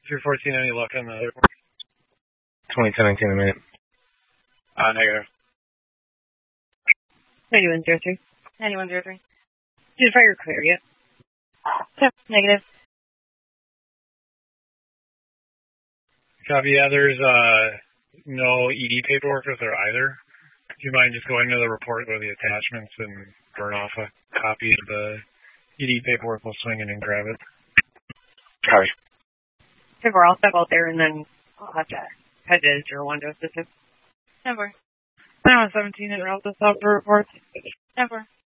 314, any luck on the other 2019 a minute. Negative. 9103. 9103. Did fire clear yet? Yep, negative. Copy, yeah, there's no ED paperwork with there either. Do you mind just going to the report, go to the attachments, and burn off a copy of the ED paperwork? We'll swing in and grab it. Copy. I think we're all set out there, and then I'll have to head to 01 to assist him. Number. 17 and route this out for reports. Number.